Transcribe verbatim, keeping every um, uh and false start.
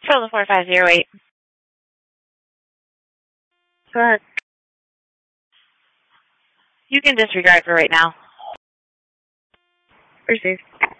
Control the four five zero eight. Go ahead. You can disregard for right now. Receive.